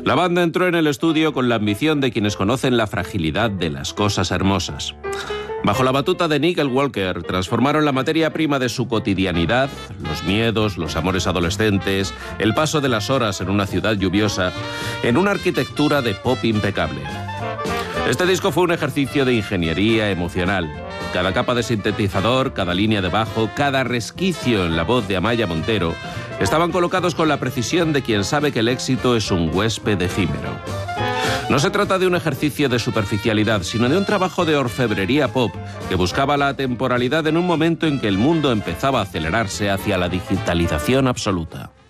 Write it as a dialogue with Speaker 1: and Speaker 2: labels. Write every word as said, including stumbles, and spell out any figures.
Speaker 1: La banda entró en el estudio con la ambición de quienes conocen la fragilidad de las cosas hermosas. Bajo la batuta de Nigel Walker, transformaron la materia prima de su cotidianidad, los miedos, los amores adolescentes, el paso de las horas en una ciudad lluviosa, en una arquitectura de pop impecable. Este disco fue un ejercicio de ingeniería emocional. Cada capa de sintetizador, cada línea de bajo, cada resquicio en la voz de Amaya Montero estaban colocados con la precisión de quien sabe que el éxito es un huésped efímero. No se trata de un ejercicio de superficialidad, sino de un trabajo de orfebrería pop que buscaba la atemporalidad en un momento en que el mundo empezaba a acelerarse hacia la digitalización absoluta.